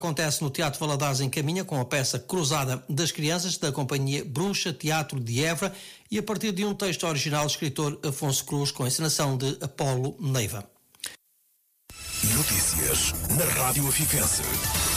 Acontece no Teatro Valadares em Caminha com a peça Cruzada das Crianças da companhia Bruxa Teatro de Évora e a partir de um texto original do escritor Afonso Cruz com a encenação de Apolo Neiva. Notícias na Rádio Afikense.